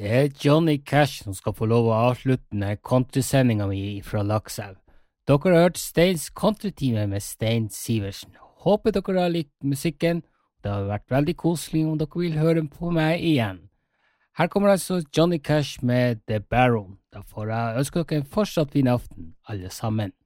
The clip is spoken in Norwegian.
Det Johnny Cash som skal få lov å avslutte denne countrysendingen mi fra Lakselv. Dere har hørt Steins countrytime med Stein Siversen. Håper dere har likt musikken. Det har vært veldig koselig om dere vil høre på meg igjen. Her kommer altså Johnny Cash med The Baron. Da får jeg ønske dere en fortsatt fin aften, alle sammen.